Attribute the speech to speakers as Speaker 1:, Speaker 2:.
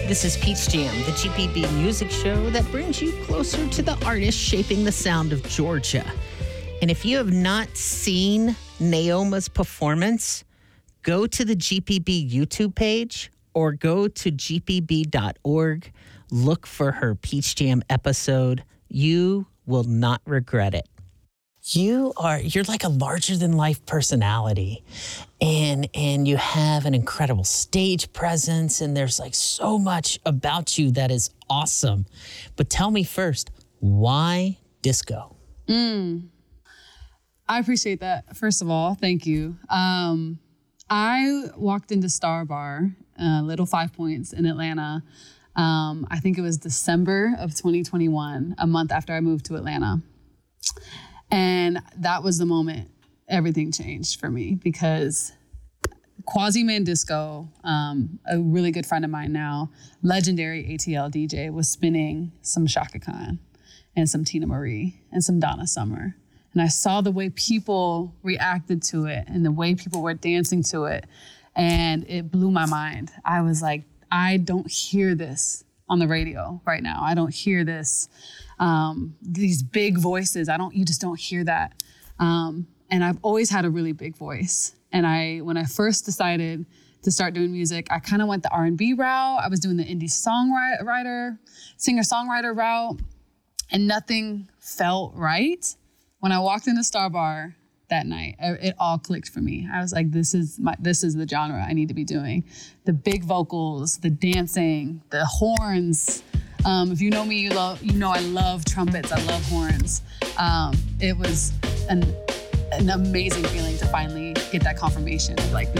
Speaker 1: This is Peach Jam, the GPB music show that brings you closer to the artists shaping the sound of Georgia. And if you have not seen Naoma's performance, go to the GPB YouTube page or go to gpb.org. Look for her Peach Jam episode. You will not regret it. You're like a larger than life personality, and you have an incredible stage presence, and there's like so much about you that is awesome. But tell me first, why disco?
Speaker 2: I appreciate that. First of all, thank you. I walked into Star Bar, Little 5 Points in Atlanta. I think it was December of 2021, a month after I moved to Atlanta. And that was the moment everything changed for me, because Quasi-Man Disco, a really good friend of mine now, legendary ATL DJ, was spinning some Chaka Khan and some Tina Marie and some Donna Summer. And I saw the way people reacted to it and the way people were dancing to it. And it blew my mind. I was like, I don't hear this on the radio right now. I don't hear this. These big voices, you just don't hear that. And I've always had a really big voice. And when I first decided to start doing music, I kind of went the R&B route. I was doing the indie singer-songwriter route, and nothing felt right. When I walked into Star Bar that night, it all clicked for me. I was like, this is the genre I need to be doing. The big vocals, the dancing, the horns. If you know me, you know I love trumpets, I love horns. It was an amazing feeling to finally get that confirmation. Like,